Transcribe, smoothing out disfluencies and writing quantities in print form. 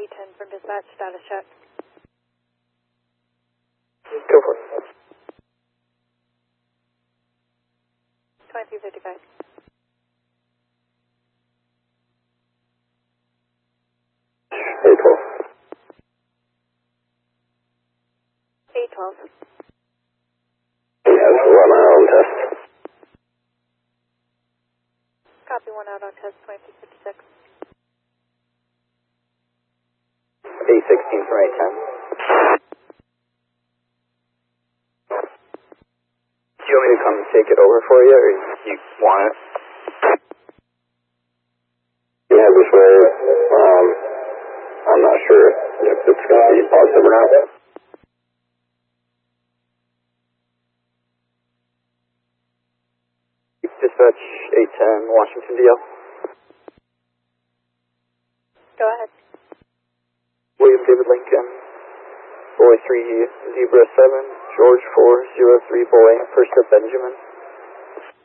810 from dispatch, status check. Go for it. 2355. 812. 812. Yes, run our own test. Copy, 1 out on test, 2256. 816 from 810. Do you want me to come take it over for you, or you want it? Yeah, this way. I'm not sure if it's going to be positive or not. Dispatch 810, Washington, D.L. Go ahead. William David Lincoln, Boy 3, Zebra 7, George 403, Boy, First of Benjamin.